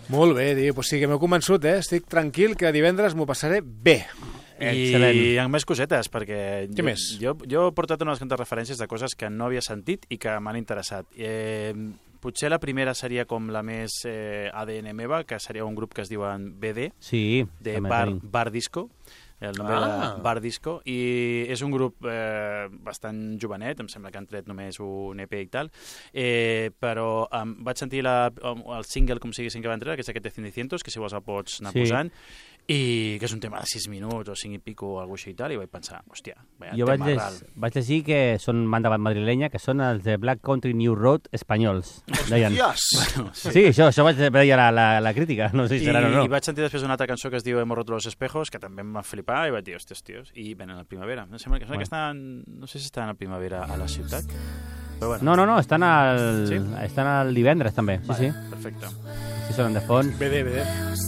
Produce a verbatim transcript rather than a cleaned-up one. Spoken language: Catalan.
Molt bé, tio. Pues sí, que m'heu convençut, eh? Estic tranquil que divendres m'ho passaré bé. I amb més cosetes, perquè Què jo, més? jo, jo he portat unes quantes referències de coses que no havia sentit i que m'han interessat. Eh, potser la primera seria com la més eh, A D N meva, que seria un grup que es diuen B D, Sí, de també Bar, tenim. Bar Disco, el nom Ah. era Bar Disco, i és un grup eh, bastant jovenet, em sembla que han tret només un E P i tal, eh, però um, vaig sentir la, um, el single, com siguessin, que van treure, que és aquest de Cinecientos, que si vols el pots anar Sí. posant, i que és un tema de sis minuts o cinc i pico o alguna cosa així i tal, i vaig pensar, hòstia, veia, Jo vaig, tema lleg ral. vaig llegir que són banda madrilenya, que són els de Black Country New Road espanyols. Deien. Hòsties! Sí, això, això vaig veure la, la, la crítica, no sé si I, serà o no. I vaig sentir després una altra cançó que es diu Hemos roto los espejos, que també em va flipar, i vaig dir, hòsties, tios, i venen a la primavera. Em sembla que, sembla que estan, no sé si estan a primavera a la ciutat, però bueno. No, no, no, estan al, Sí? estan al divendres també, sí, Vale, sí. perfecte. Sí, sonen de fons. B D, B D.